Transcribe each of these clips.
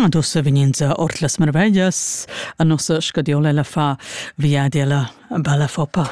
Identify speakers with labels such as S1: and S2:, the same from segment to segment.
S1: Adesso veninza Ortlas Merveglias, a nostra scadiola la fa via della bella foppa.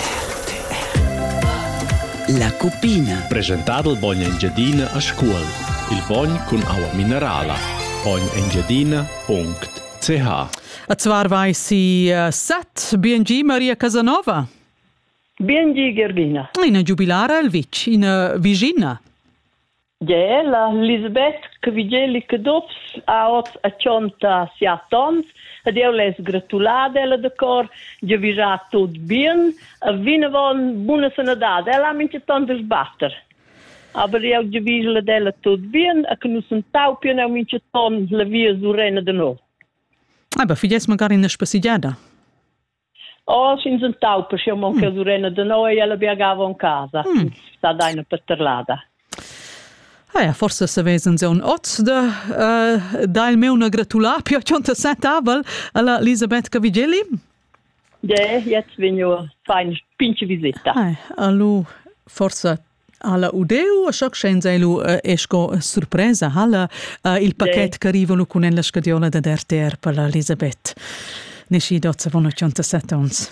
S2: La Cupina.
S3: Presentato il Vogn Engiadina a scuola. Il Vogn con acqua minerale. vognengiadina.ch.
S1: A zwar vai si sat BNG Maria Casanova.
S4: BNG Gerdina.
S1: In giubilare al vic, in Vigina.
S4: Ja, la Lisbeth che vigeli che dops a 87 tons, ed io les gratulade ella de cor, je visa tot bien, a vine von buona sanidade, ella mince ton de sbatter. Aber io je visle della tot bien, a che nu sunt taupien, io mince ton la via surena de no.
S1: Aber fides magari in spasigliada.
S4: Oh, sin sunt tauper, io monca surena de no e ella biagava in casa. Sta daina paterlada.
S1: Forse se vesen un oz da il meu una gratula più 87 avel alla Elisabeth Cavigeli.
S4: Ja, jetzt bin io fein pinche visita.
S1: Allu forse alla udeu, a shock scenzelu esco sorpresa alla il pacchet che arrivano con la scadiola da RTR per la Elisabeth. Nesci dozza von 87 ons.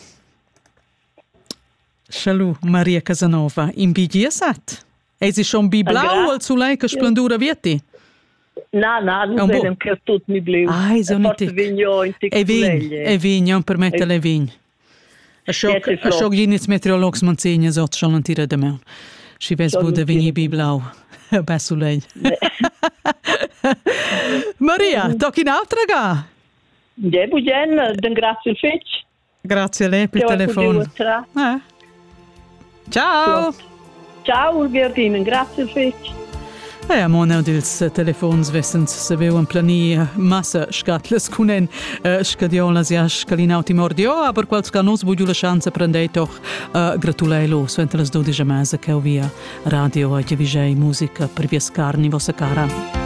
S1: Salut Maria Casanova, in BG7. Es ist schon bei blau, als du leike splendura vieti?
S4: No, non vedo che tutto mi blu.
S1: So nicht. E vigno, non permette le vigno. A shock gines meteorologs manzegna sot schon an tira de me. Si ves bude vigni bei blau. Bessu lei. Maria, tocchi in altra ga?
S4: Ja, bugen, den grazie il fetch.
S1: Grazie a lei per il telefono. Ciao!
S4: Ciao, Gerdina, grazie fetch.
S1: A mona dils telefons vessens se veu en plani massa scatles cunen scadiolas ja scalinauti mordio, aber quals ca nos bugiu la chance prendei toch gratulelo suente las 12 mese che via radio a Gevigei musica per viescarni vossa cara.